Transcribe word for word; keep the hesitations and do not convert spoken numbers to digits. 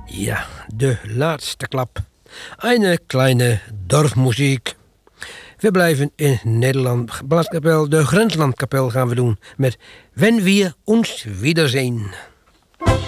Ja, de laatste klap. Een kleine dorpmuziek. We blijven in Nederland. Blaskapel, de Grenslandkapel gaan we doen met Wenn wir uns wiedersehen.